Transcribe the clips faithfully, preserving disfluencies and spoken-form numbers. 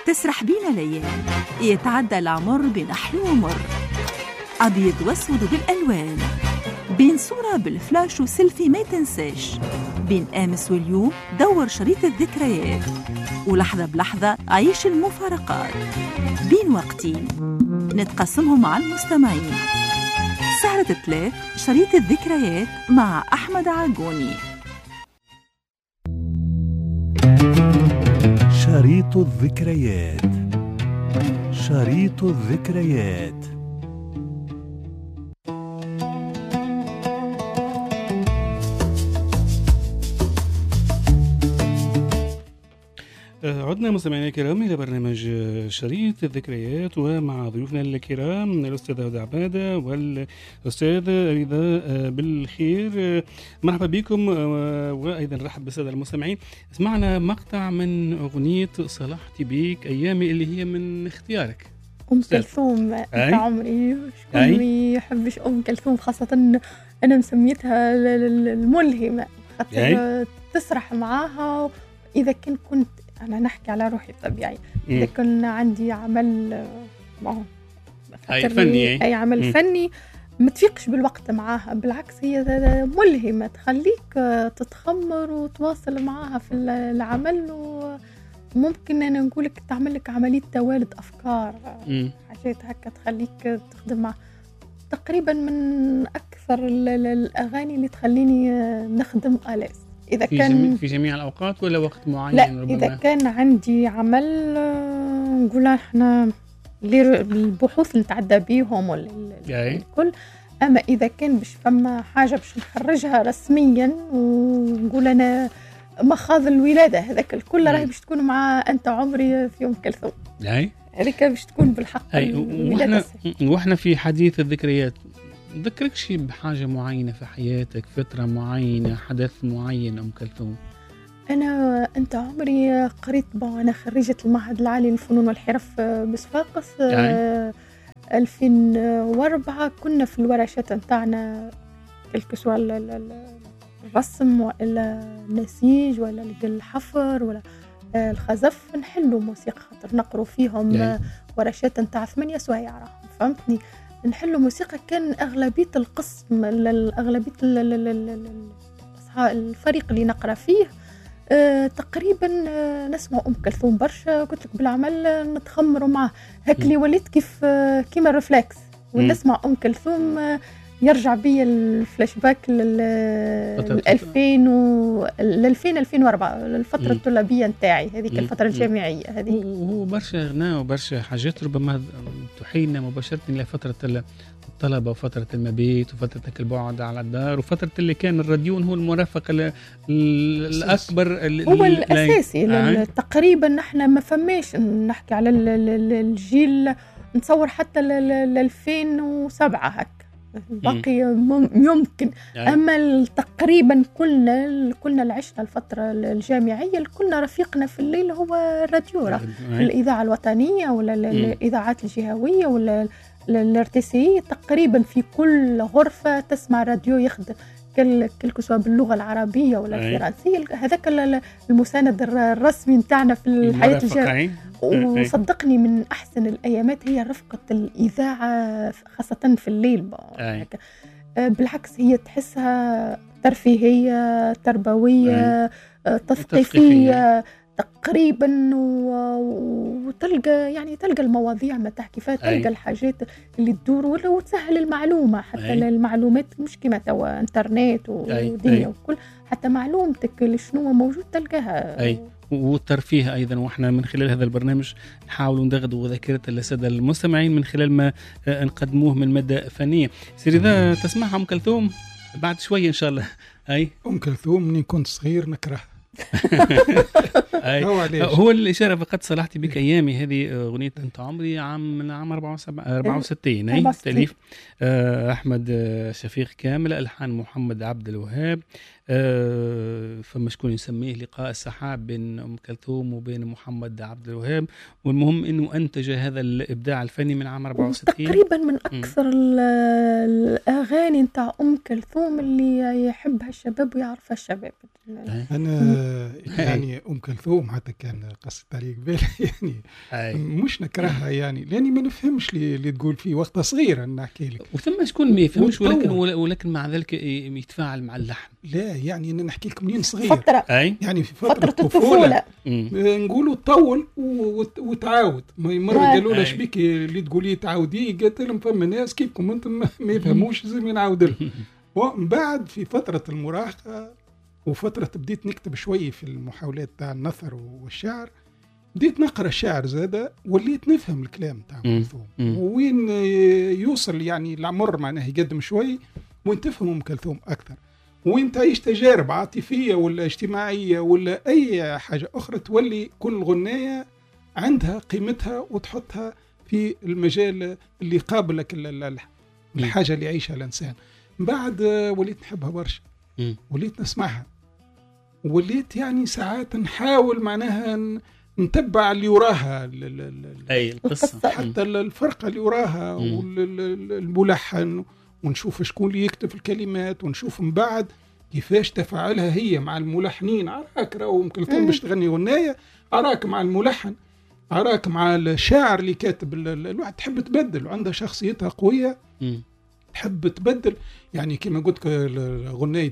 تسرح بينا ليال، يتعدى العمر بين حلو ومر، أبيض وأسود بالألوان، بين صورة بالفلاش وسيلفي ما تنساش، بين أمس واليوم دور شريط الذكريات، ولحظة بلحظة عيش المفارقات، بين وقتين نتقسمهم مع المستمعين. سهرة ثلاث شريط الذكريات مع أحمد عاجوني. شريط الذكريات. شريط الذكريات. عدنا مستمعينا الكرام إلى برنامج شريط الذكريات، ومع ضيوفنا الكرام الأستاذ هدى عبادة والأستاذ رضا بالخير. مرحبا بكم، وأيضا نرحب بالسادة المستمعين. سمعنا مقطع من أغنية صلحت بيك أيامي اللي هي من اختيارك أم كلثوم. أنت عمري شكون ما يحبش أم كلثوم، خاصة أنا مسميتها الملهمة خاطر تسرح معاها. إذا كان كنت أنا نحكي على روحي طبيعي، إذا كان عندي عمل أي فني أي عمل مم. فني ما تفيقش بالوقت معاها، بالعكس هي ملهمة تخليك تتخمر وتواصل معاها في العمل، وممكن أنا نقولك تعمل لك عملية توالد أفكار مم. حاجات هكا تخليك تخدم معها. تقريبا من أكثر الأغاني اللي تخليني نخدم ألاس. إذا في كان جميع في جميع الأوقات ولا وقت معين؟ لا ربما. إذا كان عندي عمل نقول احنا البحوث اللي نتعدى بيهم ولا الكل، أما إذا كان باش فما حاجة باش نخرجها رسميا ونقول أنا مخاض الولادة هذاك الكل راهي باش تكون مع أنت عمري في أم كلثوم. أي هذيك باش تكون بالحق. أي وإحنا وإحنا في حديث الذكريات ذكرك شيء بحاجة معينة في حياتك، فترة معينة، حدث معين أم كلثوم؟ أنا أنت عمري قريت أنا خريجة المعهد العالي للفنون والحرف بصفاقس يعني. ألفين وأربعة كنا في الورشات نتاعنا كالكسوا الرسم ولا النسيج ولا الحفر ولا الخزف، نحلوا موسيقى خاطر نقروا فيهم يعني. ورشات نتاع ثمانية سوايع راهم فهمتني، نحلوا موسيقى. كان أغلبية القسم الأغلبية الفريق اللي نقرأ فيه أه تقريبا أه نسمع أم كلثوم برشا. قلت لك بالعمل نتخمروا معه هاك اللي وليت كيف أه كيما الرفلكس ونسمع أم كلثوم أه يرجع بي الفلاش باك لل ألفين و ألفين ألفين وأربعة الفترة الطلابية نتاعي هذيك الفترة الجامعية هذه. وهو برشا غناء وبرشا حاجات ربما تحيلنا مباشرة إلى فترة الطلبة وفترة المبيت وفترة البعد على الدار وفترة اللي كان الراديون هو المرافق الأكبر هو الأساسي. آه. تقريبا نحن ما فماش نحكي على الجيل نتصور حتى ل ألفين وسبعة هك باقي يمكن يعني. أما تقريبا كلنا كلنا اللي عشنا الفترة الجامعية كلنا رفيقنا في الليل هو الراديو يعني. الإذاعة الوطنية ولا الإذاعات الجهوية ولا الارتسي تقريبا في كل غرفة تسمع راديو يخدم كل سواء باللغة العربية ولا الفرنسية. هذاك المساند الرسمي نتاعنا في الحياة الجامعية. وصدقني من أحسن الأيامات هي رفقة الإذاعة خاصة في الليل. بالعكس هي تحسها ترفيهية تربوية تثقيفية تقريبا وتلقى يعني تلقى المواضيع ما تحكي فيها تلقى الحاجات اللي تدور ولا وتسهل المعلومة حتى أي. المعلومات مش كما توا انترنت ودنيا وكل حتى معلومتك شنو موجود تلقاها أي. والترفيه أيضا. وإحنا من خلال هذا البرنامج نحاول ندغدو ذاكرة السادة المستمعين من خلال ما نقدموه من مادة فنية. سير إذا تسمعها أم كلثوم بعد شوية إن شاء الله. أي أم كلثوم مني كنت صغير نكره هو, هو الإشارة فقط صلحت بك أيامي هذه أغنية أنت عمري عام من عام أربعة وستين أي تأليف أحمد شفيق كامل، ألحان محمد عبد الوهاب، آه فما شكون يسميه لقاء السحاب بين أم كلثوم وبين محمد عبد الوهاب، والمهم أنه أنتج هذا الإبداع الفني من عام أربعة وستين. تقريبا من أكثر الأغاني نتاع أم كلثوم اللي يحبها الشباب ويعرفها الشباب. أنا يعني أم كلثوم حتى كان قصة عليك بالي يعني أي. مش نكرهها يعني لأني ما نفهمش اللي تقول فيه وقتها صغيرة نحكي لك، وثم شكون ما يفهمش ولكن ولكن مع ذلك يتفاعل مع اللحن. لا يعني أنا نحكي لكم منين صغير فترة يعني في فترة, فترة الطفولة نقولوا تطول وتعاود مرة قالوا لها شبيك اللي تقولي تعاودي، قلت لهم فما ناس كيفكم أنتم ما يفهموش زي ما نعاود لهم. ومن بعد في فترة المراهقة وفترة بديت نكتب شوي في المحاولات تاع النثر والشعر، بديت نقرأ الشعر زادة وليت نفهم الكلام تاع كلثوم وين يوصل يعني العمر معناه يقدم شوي وين تفهم أم كلثوم أكثر، وين تعيش تجارب عاطفية ولا اجتماعية ولا أي حاجة أخرى تولي كل غناية عندها قيمتها وتحطها في المجال اللي قابلك الحاجة اللي يعيشها الإنسان. بعد وليت نحبها برشا، وليت نسمعها، وليت يعني ساعات نحاول معناها نتبع اللي وراها أي القصة حتى الفرقة اللي وراها والملحن، ونشوف شكون اللي يكتب الكلمات، ونشوف من بعد كيفاش تفاعلها هي مع الملحنين. عراك راهو أم كلثوم باش تغني غناية، عراك مع الملحن، عراك مع الشاعر اللي كاتب. الواحد تحب تبدل وعندها شخصيتها قوية تحب تبدل. يعني كما قلت غناية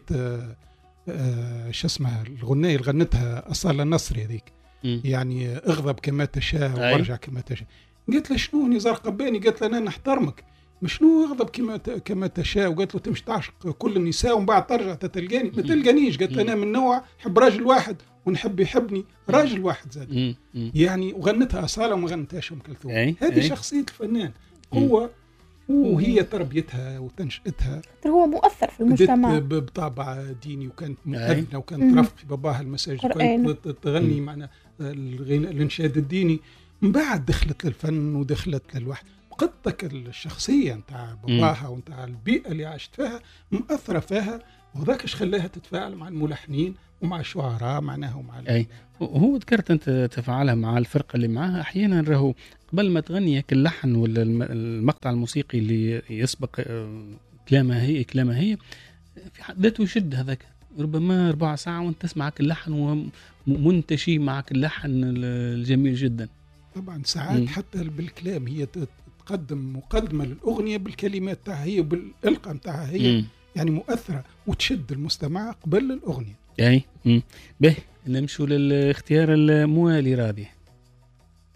آه شو اسمها الغناية اللي غنتها أصالة النصري هذيك، يعني اغضب كما تشاء وارجع كما تشاء. قلت له شنو نزار قباني، قلت له أنا نحترمك، مشنو اغضب كما كما تشاء، وقالت له تمشي تعشق كل النساء ومن بعد ترجع تتلقاني، ما تلقانيش. قلت انا من نوع نحب راجل واحد ونحب يحبني راجل واحد زاد. يعني وغنتها أصالة وما غنتهاش أم كلثوم. هذه شخصية الفنان، هو وهي تربيتها وتنشئتها، هو مؤثر في المجتمع بطابع ديني، وكانت مؤذنة وكانت ترفق في باباها المساجد وكانت تغني معنا الانشاد الديني. من بعد دخلت للفن ودخلت للوحد، قدتك الشخصية نتاع باباها ونتاع البيئة اللي عاشت فيها مؤثرة فيها، وذاك ايش خلاها تتفاعل مع الملحنين ومع الشعراء معناها ومع أي. هو ذكرت أنت تفاعلها مع الفرقة اللي معها. أحيانا راهو قبل ما تغني اللحن ولا المقطع الموسيقي اللي يسبق كلامها هي كلامها هي في حد ذاته يشد هذاك، ربما ربع ساعة وانت تسمعك اللحن ومنتشي معك اللحن الجميل جدا. طبعا ساعات م. حتى بالكلام هي تقدم مقدمة للأغنية بالكلمات تاعها هي وبالإلقاء تاعها هي م. يعني مؤثرة وتشد المستمع قبل الأغنية. أي به نمشوا للاختيار الموالي راضي.